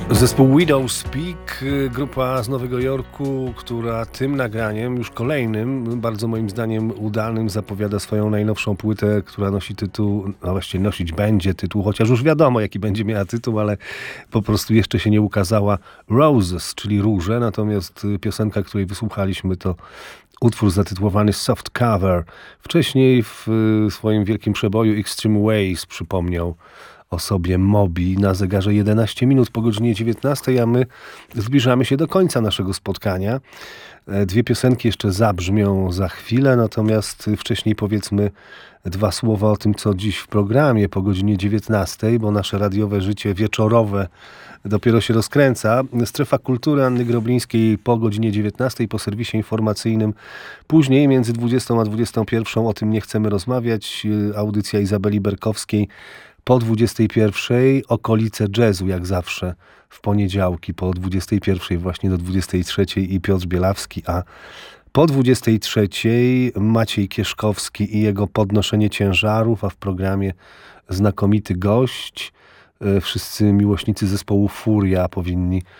Zespół Widow Speak, grupa z Nowego Jorku, która tym nagraniem, już kolejnym, bardzo moim zdaniem udanym, zapowiada swoją najnowszą płytę, która nosi tytuł, no właściwie nosić będzie tytuł, chociaż już wiadomo jaki będzie miała tytuł, ale po prostu jeszcze się nie ukazała, Roses, czyli Róże, natomiast piosenka, której wysłuchaliśmy, to utwór zatytułowany Soft Cover. Wcześniej w swoim wielkim przeboju Extreme Ways przypomniał o sobie Moby na zegarze 11 minut po godzinie 19, a my zbliżamy się do końca naszego spotkania. Dwie piosenki jeszcze zabrzmią za chwilę, natomiast wcześniej powiedzmy dwa słowa o tym, co dziś w programie po godzinie 19, bo nasze radiowe życie wieczorowe dopiero się rozkręca. Strefa Kultury Anny Groblińskiej po godzinie 19 po serwisie informacyjnym. Później między 20 a 21 o tym nie chcemy rozmawiać. Audycja Izabeli Berkowskiej po 21 okolice jazzu jak zawsze w poniedziałki po 21 właśnie do 23 i Piotr Bielawski, a po 23 Maciej Kieszkowski i jego podnoszenie ciężarów, a w programie znakomity gość. Wszyscy miłośnicy zespołu Furia powinni